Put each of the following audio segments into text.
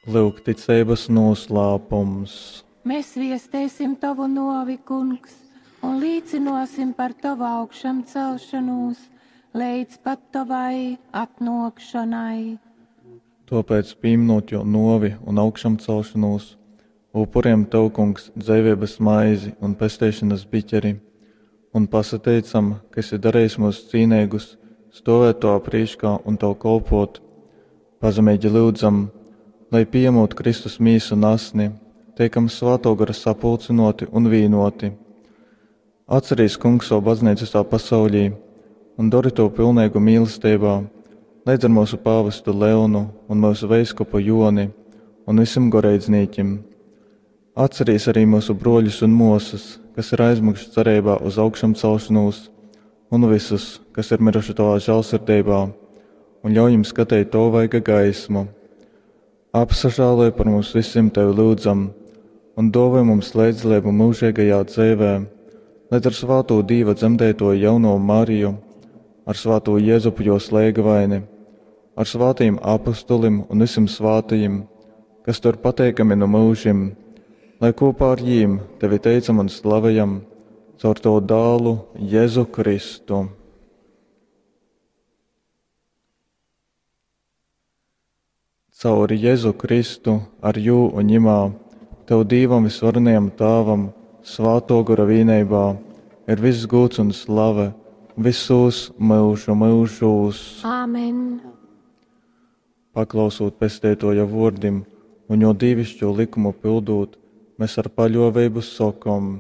Lūk, ticības noslēpums. Mēs viestēsim tavu novi, kungs, un līdzinosim par tavu augšām celšanos, līdz pat tavai atnākšanai. Tāpēc, pieminot jau novi un augšām celšanos, upuriem tev, kungs, dzīvības maizi un pestēšanas biķeri, un pasateicam, ka esi darījis mūs cīnīgus, stāvēt to priekšā un tev kalpot. Pazemīgi lūdzam, lai pieņemot Kristus mīsu un asni, teikam svēto gara sapulcinoti un vīnoti. Atcerīs, kungs, savu baznīcu tā pasaulī un dari to pilnīgu mīlestībā, līdz ar mūsu pāvestu Leonu un mūsu veiskopu Joni un visam goreidzniekiem. Atcerīs arī mūsu broļus un mūsas, kas ir aizmugši cerībā uz augšām celšanos, un visus, kas ir miruši tavā žēlsirdībā, un ļauj jums skatīt to vaiga gaismu. Apsažāloj par mums visiem tevi lūdzam, un dāvā mums līdzdalību mūžīgajā dzīvē, līdz ar svēto Dieva dzemdēto jauno Mariju, ar svēto Jēzupu jo slēgavaini, ar svētajiem apostolim un visiem svētajiem, kas tur pateikami no mūžiem, lai kopā ar jiem tevi teicam un slavējam caur to dālu Jēzu Kristu. Caur Jēzu Kristu ar jū un ņimā, tev Dievam visvarenajam Tāvam, svāto gara vienībā, ir viss gods un slave, visos mūžu mūžos. Āmen. Paklausot pestētoja vārdim un jo dievišķo likumu pildot, mēs ar paļāvību sakam: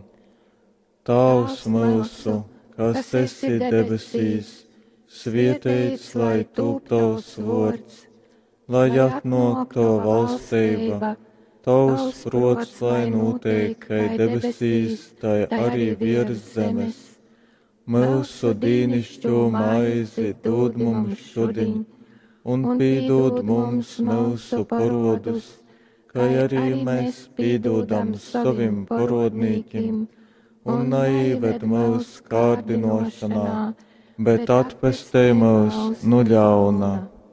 Tavs mūsu, kas esi debesīs, svētīts lai top tavs vārds, lai atnāk tava valstība, tavs prots lai notiek, kā debesīs, tā arī virs zemes. Mūsu dīnišķo maizi dod mums šodien, un piedod mums mūsu parodus, kā arī mēs piedodam saviem parodnīkiem, un neieved mūs kārdinošanā, bet atpestē mūs no ļauna.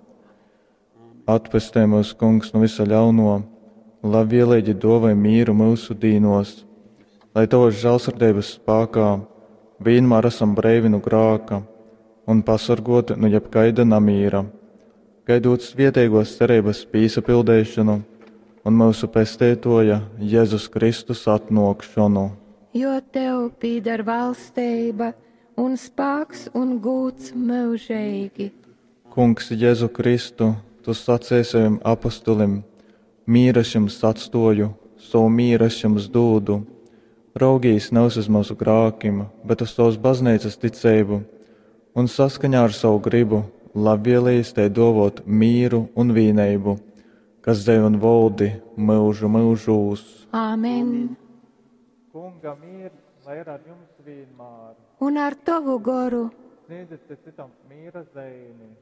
Atpestē mūs, kungs, no visa ļauno, lai vienlaicīgi dāvā mieru mūsu dīnos, lai tavas žēlsirdības spēkā vienmēr esam brīvi no grēka un pasargoti no jebkaida namīra, gaidot svētīgos cerības piesapildīšanu un mūsu pestētoja Jēzus Kristus atnākšanu. Jo tev pieder valstība un spēks un gods mūžīgi. Kungs, Jēzu Kristu, tu sacīji saviem apostolim: mīras jums atstoju, savu mīras jums dūdu. Raugīs nevis uz mūsu grākiem, bet uz tavas baznīcas ticību, un saskaņā ar savu gribu labvēlīs tai dāvot mīru un vienību, kas dēļ un valdi mūžu mūžos. Āmen. Kunga mīrs, lai ir ar jums vienmēr. Un ar tavu goru. Sniedzat citam mīra zīmi.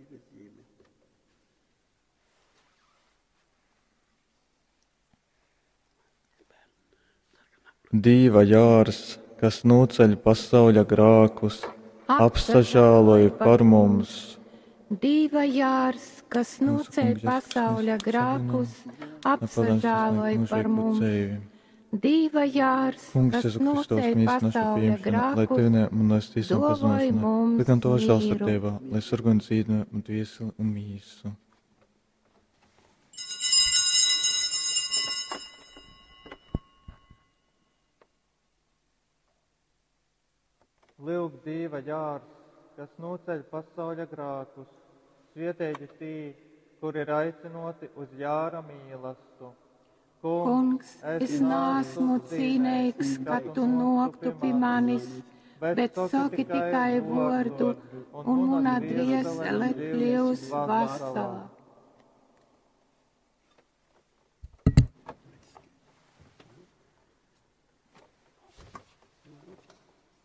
Dieva jārs, kas noceļ pasauļa grākus, apsažāloj par mums. Dieva jārs, kas noceļ pasauļa grākus, apsažāloj par mums. Dieva jārs, kas noceļ pasauļa grākus, dāvāj mums mieru. Lai sargu un dzīvi un dvieseli un mīsu. Lūk, Dieva jārs, kas noceļ pasauļa grākus, svētīgi tī, kur ir aicinoti uz jāra mīlestību. Kungs, es neesmu cīnīgs, ka tu noktu pie manis, bet saki tikai vārdu, un mana dviesele kļūs vesela.